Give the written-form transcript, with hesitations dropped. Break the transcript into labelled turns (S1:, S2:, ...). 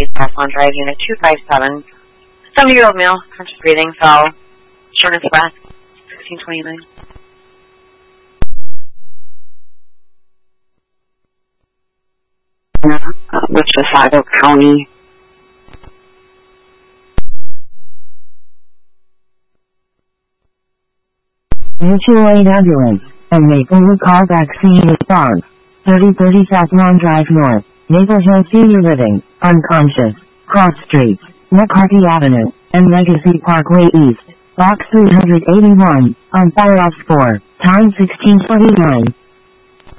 S1: Pass on Drive, Unit 257. 70-year-old male, conscious breathing, fell, shortness of breath, 1629.
S2: Mississauga County.
S3: Mutual Aid Ambulance and Maplewood Car Vaccine response. 3030 South Lawn Drive North, Maple Hill Senior Living, unconscious, cross streets, McCarthy Avenue, and Legacy Parkway East, Box 381, on fire off 4, time 1629.